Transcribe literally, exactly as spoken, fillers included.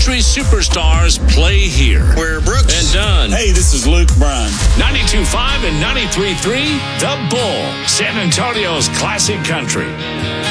country superstars play here. Where Brooks and Dunn. Hey, this is Luke Bryan. ninety-two point five and ninety-three point three, The Bull, San Antonio's classic country.